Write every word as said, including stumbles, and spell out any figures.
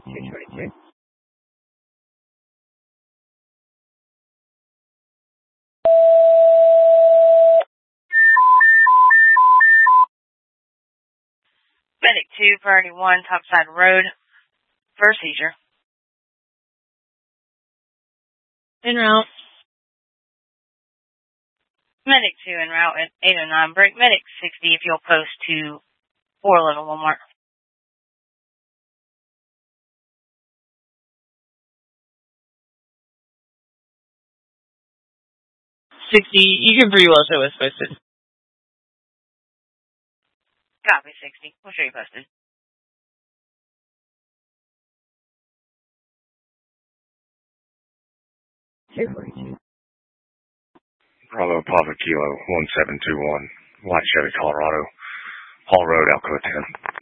two twenty-two. Medic two, priority one, Topside Road, for seizure. En route. Medic two en route at eight oh nine. Break Medic sixty if you'll post to four eleven Walmart. sixty, you can pretty well show us posted. Copy, sixty. We'll show you posted. two forty-two. Bravo Papa Kilo one seven two one, White Chevy, Colorado, Hall Road, Alcoa ten.